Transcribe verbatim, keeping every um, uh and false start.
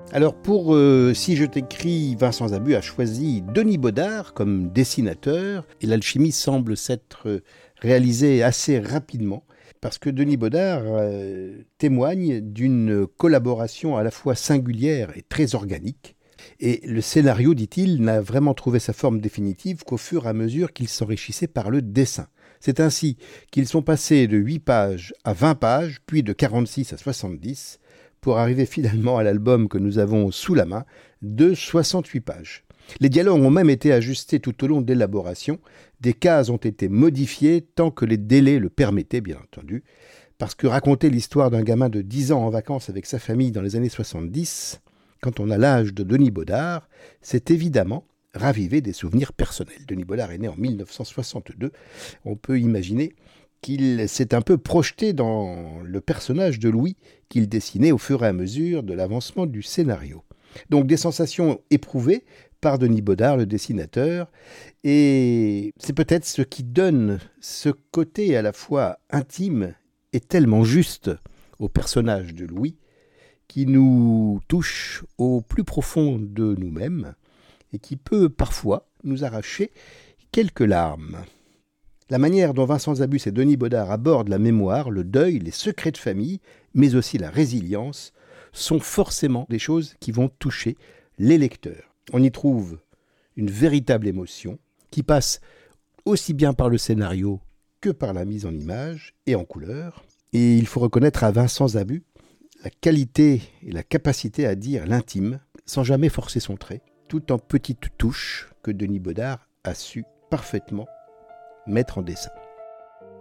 Alors pour euh, Si je t'écris, Vincent Zabu a choisi Denis Bodard comme dessinateur et l'alchimie semble s'être réalisée assez rapidement parce que Denis Bodard euh, témoigne d'une collaboration à la fois singulière et très organique. Et le scénario, dit-il, n'a vraiment trouvé sa forme définitive qu'au fur et à mesure qu'il s'enrichissait par le dessin. C'est ainsi qu'ils sont passés de huit pages à vingt pages, puis de quarante-six à soixante-dix, pour arriver finalement à l'album que nous avons sous la main, de soixante-huit pages. Les dialogues ont même été ajustés tout au long de l'élaboration, des cases ont été modifiées tant que les délais le permettaient, bien entendu, parce que raconter l'histoire d'un gamin de dix ans en vacances avec sa famille dans les années soixante-dix, quand on a l'âge de Denis Bodard, c'est évidemment raviver des souvenirs personnels. Denis Bodard est né en mille neuf cent soixante-deux. On peut imaginer qu'il s'est un peu projeté dans le personnage de Louis qu'il dessinait au fur et à mesure de l'avancement du scénario. Donc des sensations éprouvées par Denis Bodard, le dessinateur, et c'est peut-être ce qui donne ce côté à la fois intime et tellement juste au personnage de Louis, qui nous touche au plus profond de nous-mêmes et qui peut parfois nous arracher quelques larmes. La manière dont Vincent Zabus et Denis Bodard abordent la mémoire, le deuil, les secrets de famille, mais aussi la résilience, sont forcément des choses qui vont toucher les lecteurs. On y trouve une véritable émotion qui passe aussi bien par le scénario que par la mise en image et en couleur. Et il faut reconnaître à Vincent Zabus la qualité et la capacité à dire l'intime sans jamais forcer son trait, tout en petites touches que Denis Bodard a su parfaitement mettre en dessin.